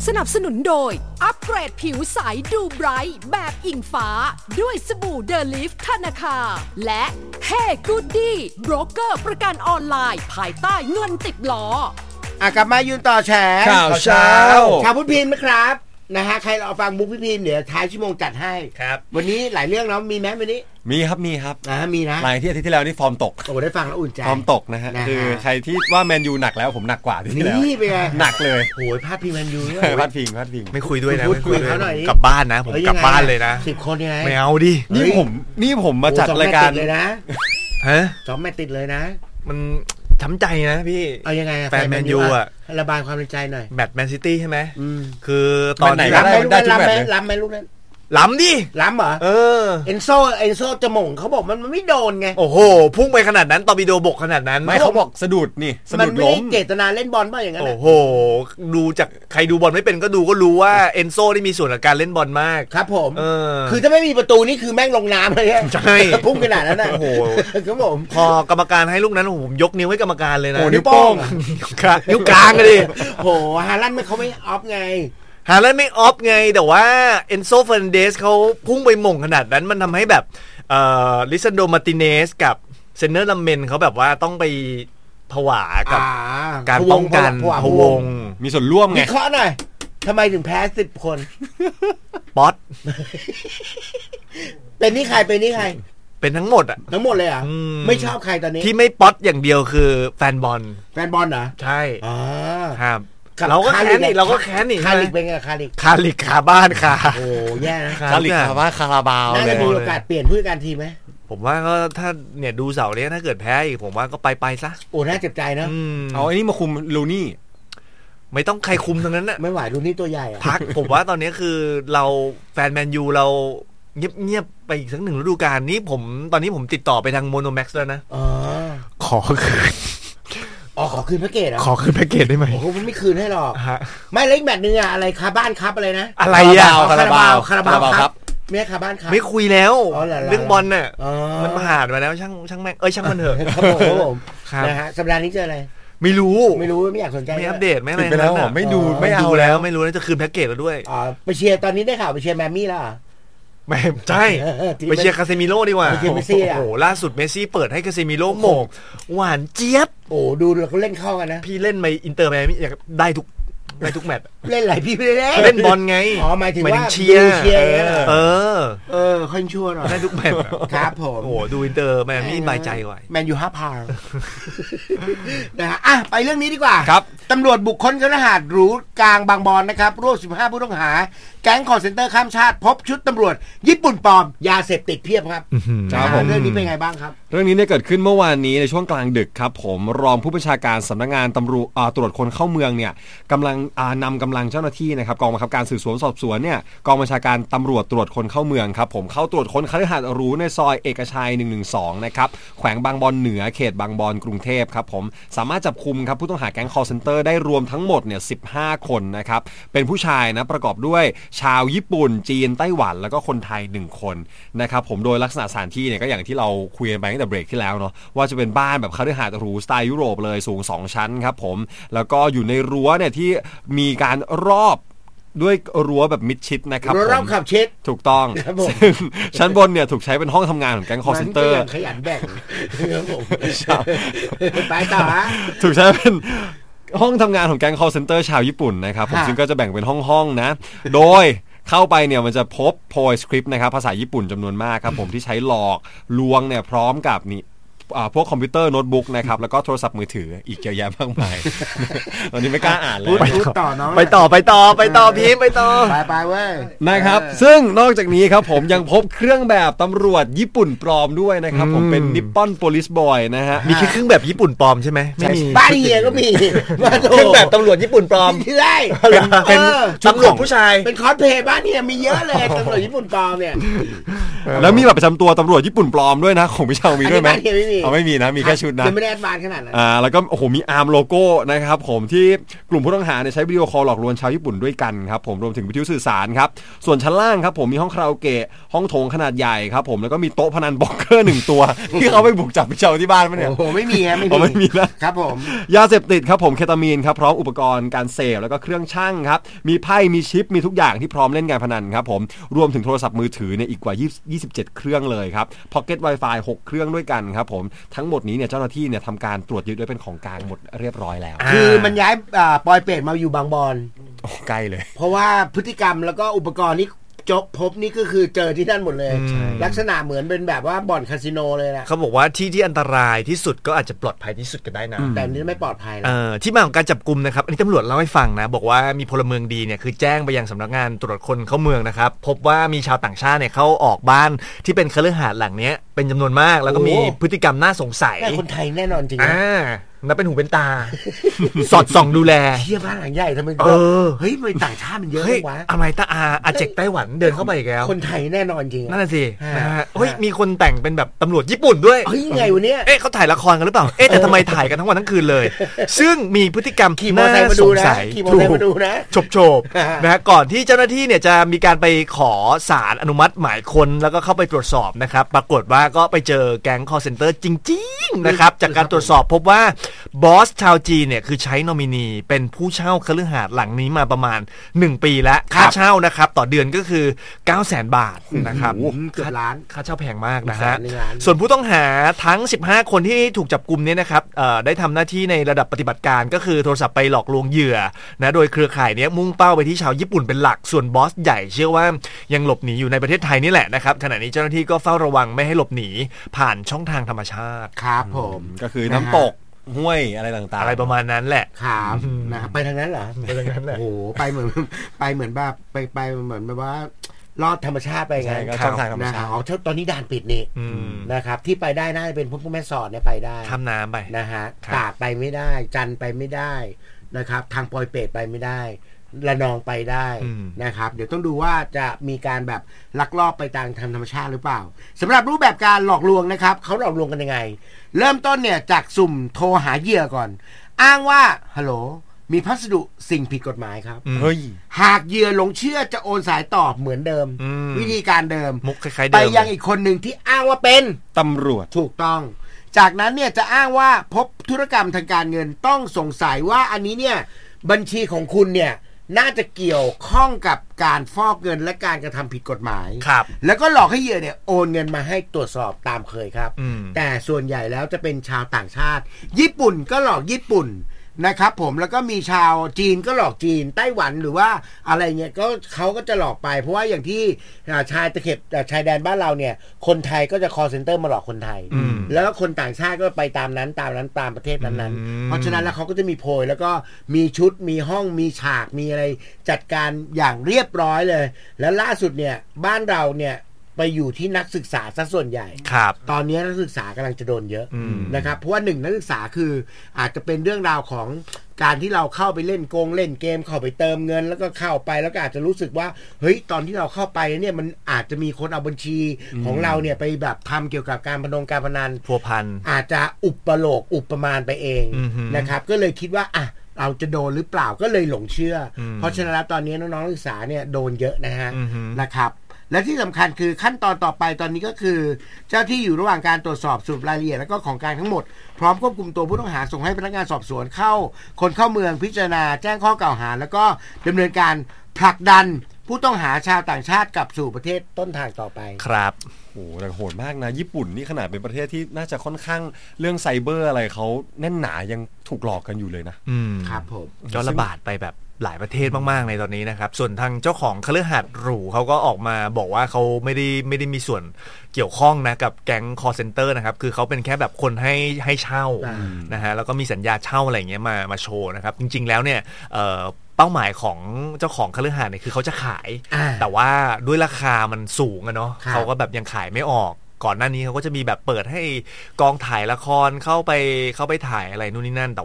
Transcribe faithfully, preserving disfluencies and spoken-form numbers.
สนับสนุนโดยอัปเกรดผิวใสดูไบรท์แบบอิงฟ้าด้วยสบู่เดลิฟธนาคารและเฮ้กูดดี้โบรกเกอร์ประกันออนไลน์ภายใต้เงินติดล้ออ่ะกลับมายืนต่อแฉข่าวเช้าชาวพุทธพิมพ์นะครับนะฮะใครรอฟังมุกพี่พิมพ์เดี๋ยวท้ายชั่วโมงจัดให้ครับวันนี้หลายเรื่องแล้วมีไหมวันนี้มีครับมีครับอ่ามีนะหลายที่อาทิตย์ที่แล้วนี่ฟอร์มตกโอ้ได้ฟังแล้วอุ่นใจฟอร์มตกนะฮะคือใครที่ว่าแมนยูหนักแล้วผมหนักกว่าที่แล้วนี่เป็นไงหนักเลยโอ้ยพลาดพิงแมนยูด้วยพลาดพิงพลาดพิงไม่คุยด้วยนะไม่คุยเขาหน่อยกลับบ้านนะผมกลับบ้านเลยนะสิบคนยังไงไม่เอาดินี่ผมนี่ผมมาจัดรายการเลยนะฮะสองแมตช์ติดเลยนะมันช้ำใจนะพี่เอายังไงแฟนแมนยูอ่ะระบายความในใจหน่อยแมตช์แมนซิตี้ใช่ไหมคือตอนไหนก็ได้ได้ทุกแมตช์เลยล้ำไหมลูกนั้นล้ำดิล้ำเหรอเออเอนโซเอนโซจะหม่งเขาบอกมันมันไม่โดนไงโอ้โหพุ่งไปขนาดนั้นตอร์ปิโดบกขนาดนั้นไม่เขาบอกสะดุดนี่สะดุดล้มมันไม่เจตนาเล่นบอลป่ะอย่างนั้นโอ้โหดูจากใครดูบอลไม่เป็นก็ดูก็รู้ว่าเอนโซได้มีส่วนในการเล่นบอลมากครับผมเออคือถ้าไม่มีประตูนี่คือแม่งลงน้ำเลยใช่พุ่งขนาดนั้นนะโอ้โหครับผมพอกรรมการให้ลูกนั้นผมยกนิ้วให้กรรมการเลยนะนิ้วโป้งนิ้วกลางเลยโอ้โหฮาลันด์เขาไม่ออฟไงฮาแลนด์ไม่ออฟไงแต่ว่าเอนโซเฟอร์นันเดสเขาพุ่งไปหม่งขนาดนั้นมันทำให้แบบเอ่อลิซันโดมาร์ติเนสกับเซนเนอร์ลัมเมนเขาแบบว่าต้องไปผวากับการป้องกันพวงมีส่วนร่วมไงวิเคราะห์หน่อยทำไมถึงแพ้สิบคนป๊อตเป็นนี่ใครเป็นนี่ใครเป็นทั้งหมดอ่ะทั้งหมดเลยอ่ะไม่ชอบใครตอนนี้ที่ไม่ป๊อตอย่างเดียวคือแฟนบอลแฟนบอลเหรอใช่อ๋อครับเราก็แค้นนี่เราก็แค้นนี่คาลิกเป็นไงคาลิกคาลิกคาบ้านค่ะโอ้แย่นะคาลิกคาบ้านคาราบาวน่าจะมีโอกาสเปลี่ยนผู้จัดการทีมไหมผมว่าก็ถ้าเนี่ยดูเสาร์นี้ถ้าเกิดแพ้อีกผมว่าก็ไปไปซะโอ้น่าเจ็บใจนะเอาไอ้นี่มาคุมลูนี่ไม่ต้องใครคุมทั้งนั้นน่ะไม่ไหวลูนี่ตัวใหญ่อะพักผมว่าตอนนี้คือเราแฟนแมนยูเราเงียบๆไปอีกสักหนึ่งฤดูกาลนี้ผมตอนนี้ผมติดต่อไปทางโมโนแม็กซ์แล้วนะขอคืนอ๋อขอคืนแพ็กเกจอ่ะขอคืนแพ็กเกจได้ไหมโอ้โหมันไม่คืนให้หรอกไม่เล็กแบบนึงอะอะไรคาบ้านครับอะไรนะอะไรอ่ะคาราบาวคาราบาวครับไม่คาบ้านครับไม่คุยแล้วเรื่องบอลน่ะมันผ่านมาแล้วช่างช่างแม่งเอ้ยช่างมันเถอะครับผมนะฮะสัปดาห์นี้เจออะไรไม่รู้ไม่รู้ไม่อยากสนใจไม่อัปเดตไม่อะไรแล้วไม่ดูไม่เอาแล้วไม่รู้แล้วจะคืนแพ็กเกจแล้วด้วยอ๋อไปเชียร์ตอนนี้ได้ข่าวไปเชียร์แมมมี่แล้วไม่ใช่ไปเชียร์คาเซมิโร่ดีกว่าโอ้โหล่าสุดเมสซี่เปิดให้คาเซมิโร่โหม่งหวานเจี๊ยบโอ้ดูเขาเล่นเข้ากันนะพี่เล่นไปอินเตอร์แมนอยากได้ทุกได้ทุกแมตช์เล่นไหลพี่ไม่ได้เล่นบอลไงอ๋อหมายถึงว่าเชียร์เออเออค่อยชั่วหน่อยได้ทุกแมตช์ครับผมโอ้ดูอินเตอร์แมนนี่สบายใจกว่าแมนยูห้าพาวนะฮะอ่ะไปเรื่องนี้ดีกว่าครับตำรวจบุกค้นคฤหาสน์หรูกลางบางบอนนะครับรวบสิบห้าผู้ต้องหาแก๊งคอลเซ็นเตอร์ข้ามชาติพบชุดตำรวจญี่ปุ่นปลอมยาเสพติดเพียบครับครับผมเรื่องนี้เป็นไงบ้างครับเรื่องนี้เนี่ยเกิดขึ้นเมื่อวานนี้ในช่วงกลางดึกครับผมรองผู้บัญชาการสำนักงานตำรวจตรวจคนเข้าเมืองเนี่ยกำลังนำกำลังเจ้าหน้าที่นะครับกองบังคับการสืบสวนสอบสวนเนี่ยกองบัญชาการตำรวจตรวจคนเข้าเมืองครับผมเข้าตรวจค้นคฤหาสน์หรูในซอยเอกชัยหนึ่งหนึ่งสองนะครับแขวงบางบอนเหนือเขตบางบอนกรุงเทพครับผมสามารถจับกุมครับผู้ต้องหาแก๊ง call center ได้รวมทั้งหมดเนี่ยสิบห้าคนนะครับเป็นผู้ชายนะประกอบด้วยชาวญี่ปุ่นจีนไต้หวันแล้วก็คนไทยหนึ่งคนนะครับผมโดยลักษณะสถานที่เนี่ยก็อย่างที่เราคุยกันไปตั้งแต่เบรกที่แล้วเนาะว่าจะเป็นบ้านแบบคฤหาสน์หรูสไตล์ยุโรปเลยสูงสองชั้นครับผมแล้วก็อยู่ในรั้วเนี่ยที่มีการรอบด้วยรั้วแบบมิดชิดนะครับรั้วรอบขับชิดถูกต้องซึ่งชั้นบนเนี่ยถูกใช้เป็นห้องทำงานของแก๊ง call center ขยันแบ่งครับผมไปต่อฮะถูกใช้เป็นห้องทำงานของแก๊ง call center ชาวญี่ปุ่นนะครับผมซึ่งก็จะแบ่งเป็นห้องๆนะโดยเข้าไปเนี่ยมันจะพบโพยสคริปต์นะครับภาษาญี่ปุ่นจำนวนมากครับผมที่ใช้หลอกลวงเนี่ยพร้อมกับนี่พวกคอมพิวเตอร์โน้ตบุ๊กนะครับแล้วก็โทรศัพท์มือถืออีกเยอะแยะมากมายตอนนี้ไม่กล้าอ่านเลยไปต่อน้องไปต่อไปต่อไปต่อพีมไปต่อไปไปเว้ยนะครับซึ่งนอกจากนี้ครับผมยังพบเครื่องแบบตำรวจญี่ปุ่นปลอมด้วยนะครับผมเป็นนิปปอนโพลิสบอยนะฮะมีแค่เครื่องแบบญี่ปุ่นปลอมใช่ไหมไม่มีบ้านเฮียก็มีเครื่องแบบตำรวจญี่ปุ่นปลอมใช่เป็นตำรวจผู้ชายเป็นคอสเพลย์บ้านเฮียมีเยอะเลยตำรวจญี่ปุ่นปลอมเนี่ยแล้วมีแบบประจำตัวตำรวจญี่ปุ่นปลอมด้วยนะของพี่เชามีด้วยไหมเอาไม่มีนะมีแค่ชุดนะยังไม่ได้แอดวานซ์ขนาดนั้นอ่าแล้วก็โอ้โหมีอาร์มโลโก้นะครับผมที่กลุ่มผู้ต้องหาเนี่ยใช้วิดีโอคอลหลอกลวงชาวญี่ปุ่นด้วยกันครับผมรวมถึงวิทยุสื่อสารครับส่วนชั้นล่างครับผมมีห้องคาราโอเกะห้องโถงขนาดใหญ่ครับผมแล้วก็มีโต๊ะพนันบ็อกเกอร์หนึ่งตัวที่เขาไปบุกจับไปเช่าที่บ้านมั้ยเนี่ยโอ้โหไม่มีฮะไม่มีไม่มีนะครับผมยาเสพติดครับผมเคตามีนครับพร้อมอุปกรณ์การเสพแล้วก็เครื่องชั่งครับมีไพ่มีชิปมีทุกอย่างที่พร้อมเล่นการพนันครับผมรวมถึงโทรศัพท์มือถือเนี่ยอีกกว่ายี่สิบเจ็ดเครื่องเลยครับพ็อกเก็ต Wi-Fi หกเครื่องด้วยกันครับผมทั้งหมดนี้เนี่ยเจ้าหน้าที่เนี่ยทำการตรวจยึดด้วยเป็นของกลางหมดเรียบร้อยแล้วคือมันย้ายปอยเปรตมาอยู่บางบอนโอ้ใกล้เลยเพราะว่าพฤติกรรมแล้วก็อุปกรณ์นี่จบพบนี่ก็คือเจอที่นั่นหมดเลยลักษณะเหมือนเป็นแบบว่าบ่อนคาสิโนเลยนะเขาบอกว่าที่ที่อันตรายที่สุดก็อาจจะปลอดภัยที่สุดก็ได้นะแต่นี่ไม่ปลอดภัยนะที่มาของการจับกุมนะครับอันนี้ตำรวจเล่าให้ฟังนะบอกว่ามีพลเมืองดีเนี่ยคือแจ้งไปยังสำนักงานตรวจคนเข้าเมืองนะครับพบว่ามีชาวต่างชาติเนี่ยเข้าออกบ้านที่เป็นคฤหาสน์หลังนี้เป็นจำนวนมากแล้วก็มีพฤติกรรมน่าสงสัยคนไทยแน่นอนจริงอ่านับเป็นหูเป็นตาสอดส่องดูแลเที่ยบ้านหลังใหญ่ทำไมเออเฮ้ยมันต่างชาติมันเยอะวะอะไรตาอาอาเจกไต้หวันเดินเข้าไปอีกแล้วคนไทยแน่นอนจริงนั่นแหละสินะฮะเฮ้ยมีคนแต่งเป็นแบบตำรวจญี่ปุ่นด้วยเฮ้ยไงวะเนี้ยเอ๊ะเขาถ่ายละครกันหรือเปล่าเอ๊ะแต่ทำไมถ่ายกันทั้งวันทั้งคืนเลยซึ่งมีพฤติกรรมขี่มอเตอร์ไซค์มาดูนะขี่มอเตอร์ไซค์มาดูนะโฉบโฉบนะฮะก่อนที่เจ้าหน้าที่เนี่ยจะมีการไปขอศาลอนุมัติหมายค้นแล้วก็เข้าไปตรวจสอบนะครับปรากฏว่าก็ไปเจอแก๊ง call center จริงๆนะครับจากการตรวจสอบพบว่าบอสชาวจีนเนี่ยคือใช้นอมินีเป็นผู้เช่าคฤหาสน์หลังนี้มาประมาณหนึ่งปีแล้วค่าเช่านะครับต่อเดือนก็คือ เก้าแสน บาทนะครับเกือบล้านค่าเช่าแพงมากนะฮะส่วนผู้ต้องหาทั้งสิบห้าคนที่ถูกจับกุมเนี่ยนะครับได้ทำหน้าที่ในระดับปฏิบัติการก็คือโทรศัพท์ไปหลอกลวงเหยื่อนะโดยเครือข่ายนี้มุ่งเป้าไปที่ชาวญี่ปุ่นเป็นหลักส่วนบอสใหญ่เชื่อว่ายังหลบหนีอยู่ในประเทศไทยนี่แหละนะครับขณะนี้เจ้าหน้าที่ก็เฝ้าระวังไม่ให้หลบหนีผ่านช่องทางธรรมชาติครับผมก็คือน้ำตกห้วยอะไรต่างๆอะไรประมาณนั้นแหละครับนะครับไปทางนั้นเหรอไปทางนั้นแหละโอ้โหไปเหมือนไปเหมือนแบบไปไปเหมือนแบบว่าลอดธรรมชาติไปไงช่องทางธรรมชาติอ๋อตอนนี้ด่านปิดนี่นะครับที่ไปได้น่าจะเป็นพวกแม่สอดเนี่ยไปได้ข้ามน้ำไปนะฮะตราดไปไม่ได้จันไปไม่ได้นะครับทางปอยเปตไปไม่ได้ระนองไปได้นะครับเดี๋ยวต้องดูว่าจะมีการแบบลักลอบไปทางทางธรรมชาติหรือเปล่าสำหรับรูปแบบการหลอกลวงนะครับเขาหลอกลวงกันยังไงเริ่มต้นเนี่ยจากสุ่มโทรหาเหยื่อก่อนอ้างว่าฮัลโหลมีพัสดุสิ่งผิดกฎหมายครับเฮ้ยหากเหยื่อหลงเชื่อจะโอนสายตอบเหมือนเดิมวิธีการเดิมมุกคล้ายๆเดิมไปยังอีกคนหนึ่งที่อ้างว่าเป็นตำรวจถูกต้องจากนั้นเนี่ยจะอ้างว่าพบธุรกรรมทางการเงินต้องสงสัยว่าอันนี้เนี่ยบัญชีของคุณเนี่ยน่าจะเกี่ยวข้องกับการฟอกเงินและการกระทำผิดกฎหมายครับแล้วก็หลอกให้เหยื่อเนี่ยโอนเงินมาให้ตรวจสอบตามเคยครับแต่ส่วนใหญ่แล้วจะเป็นชาวต่างชาติญี่ปุ่นก็หลอกญี่ปุ่นนะครับผมแล้วก็มีชาวจีนก็หลอกจีนไต้หวันหรือว่าอะไรเงี้ยก็เขาก็จะหลอกไปเพราะว่าอย่างที่ชายตะเข็บชายแดนบ้านเราเนี่ยคนไทยก็จะ call center มาหลอกคนไทยแล้วก็คนต่างชาติก็ไปตามนั้นตามนั้นตามประเทศนั้นๆเพราะฉะนั้นแล้วเขาก็จะมีโพยแล้วก็มีชุดมีห้องมีฉากมีอะไรจัดการอย่างเรียบร้อยเลยแล้วล่าสุดเนี่ยบ้านเราเนี่ยไปอยู่ที่นักศึกษาซะส่วนใหญ่ครับตอนนี้นักศึกษากำลังจะโดนเยอะนะครับเพราะว่าหนึ่งนักศึกษาคืออาจจะเป็นเรื่องราวของการที่เราเข้าไปเล่นโกงเล่นเกมเข้าไปเติมเงินแล้วก็เข้าไปแล้วก็อาจจะรู้สึกว่าเฮ้ยตอนที่เราเข้าไปเนี่ยมันอาจจะมีคนเอาบัญชีของเราเนี่ยไปแบบทำเกี่ยวกับการพนันการพนันพัวพันอาจจะอุปโลกอุปมาณไปเองนะครับก็เลยคิดว่าอ่ะเราจะโดนหรือเปล่าก็เลยหลงเชื่อเพราะฉะนั้นตอนนี้น้องๆนักศึกษาเนี่ยโดนเยอะนะฮะนะครับและที่สำคัญคือขั้นตอนต่อไปตอนนี้ก็คือเจ้าที่อยู่ระหว่างการตรวจสอบสรุปรายละเอียดแล้วก็ของกลางทั้งหมดพร้อมควบคุมตัวผู้ต้องหาส่งให้พนักงานสอบสวนเข้าคนเข้าเมืองพิจารณาแจ้งข้อกล่าวหาแล้วก็ดำเนินการผลักดันผู้ต้องหาชาวต่างชาติกลับสู่ประเทศต้นทางต่อไปครับโอ้แต่โหดมากนะญี่ปุ่นนี่ขนาดเป็นประเทศที่น่าจะค่อนข้างเรื่องไซเบอร์อะไรเขาแน่นหนายังถูกหลอกกันอยู่เลยนะครับผมก็ระบาดไปแบบหลายประเทศมากๆในตอนนี้นะครับส่วนทางเจ้าของคฤหาสน์หรูเขาก็ออกมาบอกว่าเขาไม่ได้ไม่ได้มีส่วนเกี่ยวข้องนะกับแก๊ง call center นะครับคือเขาเป็นแค่แบบคนให้ให้เช่านะฮะแล้วก็มีสัญญาเช่าอะไรอย่างเงี้ยมามาโชว์นะครับจริงๆแล้วเนี่ยเอ่อเป้าหมายของเจ้าของคฤหาสน์เนี่ยคือเขาจะขายแต่ว่าด้วยราคามันสูงอะเนาะเขาก็แบบยังขายไม่ออกก่อนหน้านี้เขาก็จะมีแบบเปิดให้กองถ่ายละครเข้าไปเข้าไปถ่ายอะไรนู่นนี่นั่นแต่